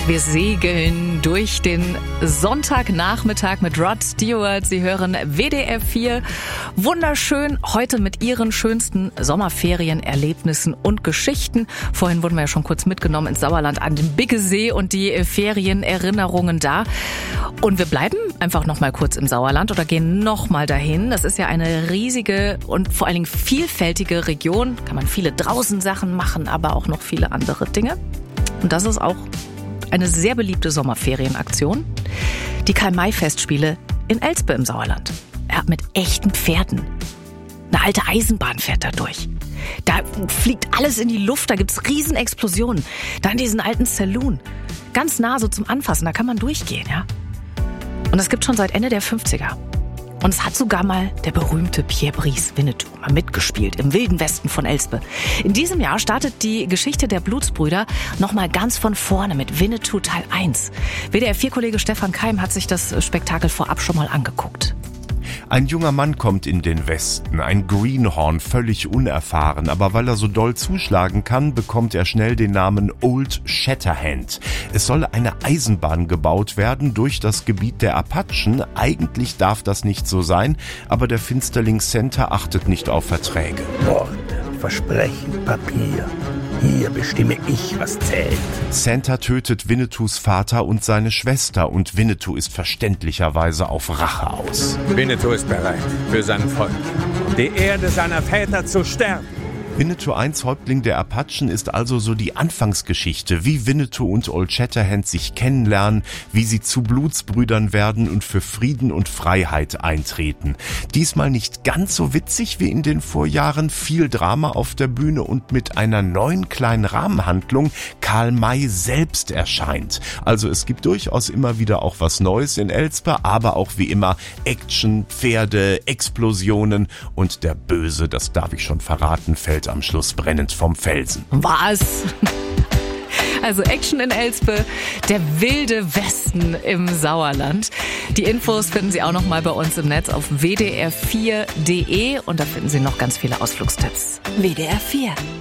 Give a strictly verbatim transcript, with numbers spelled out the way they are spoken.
Wir segeln durch den Sonntagnachmittag mit Rod Stewart. Sie hören W D R vier. Wunderschön heute mit Ihren schönsten Sommerferienerlebnissen und Geschichten. Vorhin wurden wir ja schon kurz mitgenommen ins Sauerland an den Biggesee und die Ferienerinnerungen da. Und wir bleiben einfach noch mal kurz im Sauerland oder gehen noch mal dahin. Das ist ja eine riesige und vor allen Dingen vielfältige Region. Kann man viele draußen Sachen machen, aber auch noch viele andere Dinge. Und das ist auch eine sehr beliebte Sommerferienaktion. Die Karl-May-Festspiele in Elspe im Sauerland. Ja, mit echten Pferden. Eine alte Eisenbahn fährt da durch. Da fliegt alles in die Luft, da gibt's Riesenexplosionen. Da in diesen alten Saloon. Ganz nah so zum Anfassen, da kann man durchgehen, ja. Und das gibt schon seit Ende der fünfziger. Und es hat sogar mal der berühmte Pierre Brice Winnetou mal mitgespielt im wilden Westen von Elspe. In diesem Jahr startet die Geschichte der Blutsbrüder nochmal ganz von vorne mit Winnetou Teil eins. W D R vier-Kollege Stefan Keim hat sich das Spektakel vorab schon mal angeguckt. Ein junger Mann kommt in den Westen, ein Greenhorn, völlig unerfahren, aber weil er so doll zuschlagen kann, bekommt er schnell den Namen Old Shatterhand. Es soll eine Eisenbahn gebaut werden durch das Gebiet der Apachen. Eigentlich darf das nicht so sein, aber der Finsterling Center achtet nicht auf Verträge. Worte, Versprechen, Papier. Hier bestimme ich, was zählt. Santa tötet Winnetous Vater und seine Schwester und Winnetou ist verständlicherweise auf Rache aus. Winnetou ist bereit, für sein Volk, die Erde seiner Väter zu sterben. Winnetou eins, Häuptling der Apachen, ist also so die Anfangsgeschichte, wie Winnetou und Old Shatterhand sich kennenlernen, wie sie zu Blutsbrüdern werden und für Frieden und Freiheit eintreten. Diesmal nicht ganz so witzig wie in den Vorjahren, viel Drama auf der Bühne und mit einer neuen kleinen Rahmenhandlung. Karl May selbst erscheint. Also es gibt durchaus immer wieder auch was Neues in Elspe, aber auch wie immer Action, Pferde, Explosionen und der Böse, das darf ich schon verraten, fällt am Schluss brennend vom Felsen. Was? Also Action in Elspe, der wilde Westen im Sauerland. Die Infos finden Sie auch noch mal bei uns im Netz auf w d r vier punkt d e und da finden Sie noch ganz viele Ausflugstipps. W D R vier